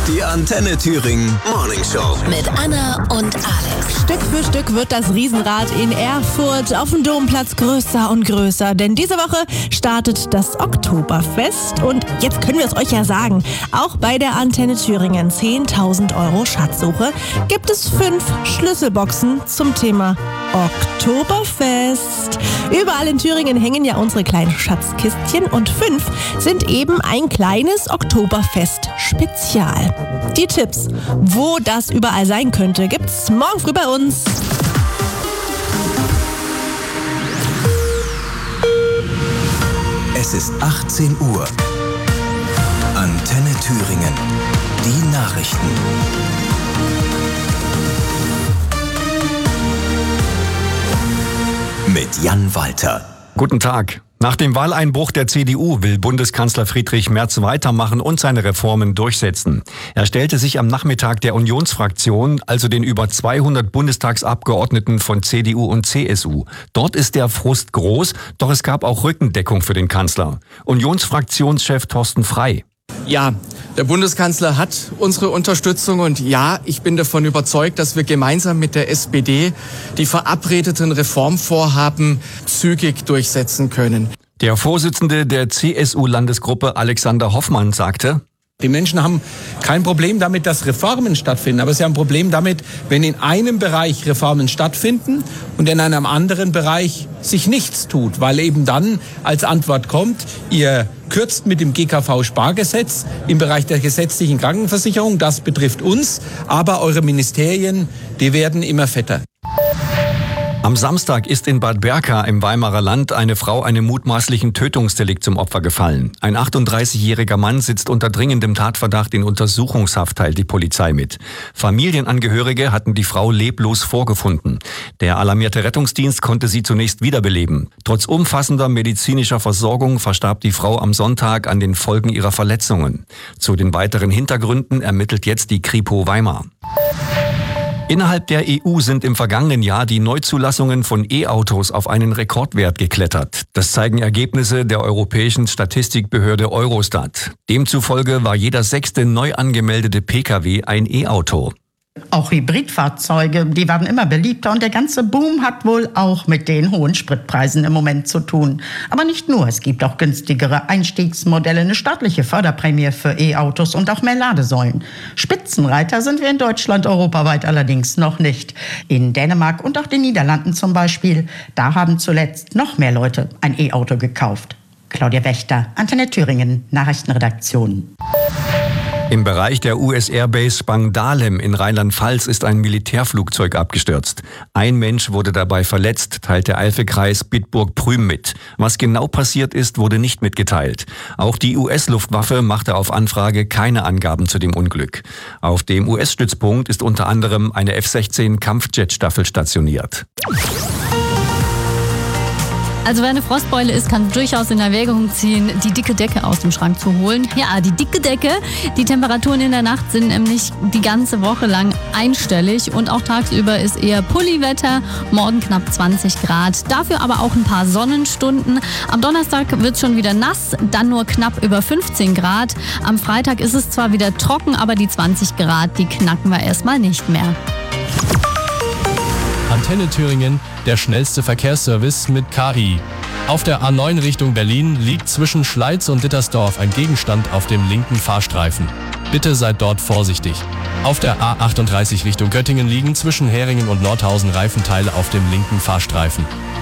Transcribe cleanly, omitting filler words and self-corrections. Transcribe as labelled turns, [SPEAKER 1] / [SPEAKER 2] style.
[SPEAKER 1] Die Antenne Thüringen Morning Show.
[SPEAKER 2] Mit Anna und Alex.
[SPEAKER 3] Stück für Stück wird das Riesenrad in Erfurt auf dem Domplatz größer und größer. Denn diese Woche startet das Oktoberfest. Und jetzt können wir es euch ja sagen, auch bei der Antenne Thüringen 10.000 € Schatzsuche gibt es 5 Schlüsselboxen zum Thema Oktoberfest. Überall in Thüringen hängen ja unsere kleinen Schatzkistchen und 5 sind eben ein kleines Oktoberfest-Spezial. Die Tipps, wo das überall sein könnte, gibt's morgen früh bei uns.
[SPEAKER 1] Es ist 18 Uhr. Antenne Thüringen. Die Nachrichten. Mit Jan Walter.
[SPEAKER 4] Guten Tag. Nach dem Wahleinbruch der CDU will Bundeskanzler Friedrich Merz weitermachen und seine Reformen durchsetzen. Er stellte sich am Nachmittag der Unionsfraktion, also den über 200 Bundestagsabgeordneten von CDU und CSU. Dort ist der Frust groß, doch es gab auch Rückendeckung für den Kanzler. Unionsfraktionschef Thorsten Frey.
[SPEAKER 5] Ja, der Bundeskanzler hat unsere Unterstützung und ja, ich bin davon überzeugt, dass wir gemeinsam mit der SPD die verabredeten Reformvorhaben zügig durchsetzen können.
[SPEAKER 4] Der Vorsitzende der CSU-Landesgruppe Alexander Hoffmann sagte:
[SPEAKER 6] Die Menschen haben kein Problem damit, dass Reformen stattfinden, aber sie haben ein Problem damit, wenn in einem Bereich Reformen stattfinden und in einem anderen Bereich sich nichts tut, weil eben dann als Antwort kommt, ihr kürzt mit dem GKV-Spargesetz im Bereich der gesetzlichen Krankenversicherung, das betrifft uns, aber eure Ministerien, die werden immer fetter.
[SPEAKER 4] Am Samstag ist in Bad Berka im Weimarer Land eine Frau einem mutmaßlichen Tötungsdelikt zum Opfer gefallen. Ein 38-jähriger Mann sitzt unter dringendem Tatverdacht in Untersuchungshaft, teilt die Polizei mit. Familienangehörige hatten die Frau leblos vorgefunden. Der alarmierte Rettungsdienst konnte sie zunächst wiederbeleben. Trotz umfassender medizinischer Versorgung verstarb die Frau am Sonntag an den Folgen ihrer Verletzungen. Zu den weiteren Hintergründen ermittelt jetzt die Kripo Weimar. Innerhalb der EU sind im vergangenen Jahr die Neuzulassungen von E-Autos auf einen Rekordwert geklettert. Das zeigen Ergebnisse der europäischen Statistikbehörde Eurostat. Demzufolge war jeder 6. neu angemeldete Pkw ein E-Auto.
[SPEAKER 7] Auch Hybridfahrzeuge, die werden immer beliebter und der ganze Boom hat wohl auch mit den hohen Spritpreisen im Moment zu tun. Aber nicht nur, es gibt auch günstigere Einstiegsmodelle, eine staatliche Förderprämie für E-Autos und auch mehr Ladesäulen. Spitzenreiter sind wir in Deutschland, europaweit allerdings noch nicht. In Dänemark und auch den Niederlanden zum Beispiel, da haben zuletzt noch mehr Leute ein E-Auto gekauft. Claudia Wächter, Antenne Thüringen, Nachrichtenredaktion.
[SPEAKER 4] Im Bereich der US-Airbase Spangdahlem in Rheinland-Pfalz ist ein Militärflugzeug abgestürzt. Ein Mensch wurde dabei verletzt, teilt der Eifel-Kreis Bitburg-Prüm mit. Was genau passiert ist, wurde nicht mitgeteilt. Auch die US-Luftwaffe machte auf Anfrage keine Angaben zu dem Unglück. Auf dem US-Stützpunkt ist unter anderem eine F-16 Kampfjet-Staffel stationiert.
[SPEAKER 8] Also wer eine Frostbeule ist, kann durchaus in Erwägung ziehen, die dicke Decke aus dem Schrank zu holen. Ja, die dicke Decke. Die Temperaturen in der Nacht sind nämlich die ganze Woche lang einstellig und auch tagsüber ist eher Pulliwetter. Morgen knapp 20 Grad. Dafür aber auch ein paar Sonnenstunden. Am Donnerstag wird es schon wieder nass, dann nur knapp über 15 Grad. Am Freitag ist es zwar wieder trocken, aber die 20 Grad, die knacken wir erstmal nicht mehr.
[SPEAKER 9] Antenne Thüringen, der schnellste Verkehrsservice mit KI. Auf der A9 Richtung Berlin liegt zwischen Schleiz und Dittersdorf ein Gegenstand auf dem linken Fahrstreifen. Bitte seid dort vorsichtig. Auf der A38 Richtung Göttingen liegen zwischen Heringen und Nordhausen Reifenteile auf dem linken Fahrstreifen.